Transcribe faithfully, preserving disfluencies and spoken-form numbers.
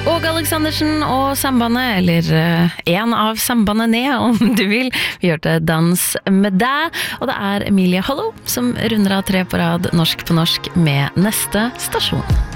Åge Aleksandersen og Sambandet, eller uh, en av Sambandene om du vil. Vi hørte Dans med deg, og det er Emilie Hollow som runder av tre på rad norsk på norsk med neste stasjon.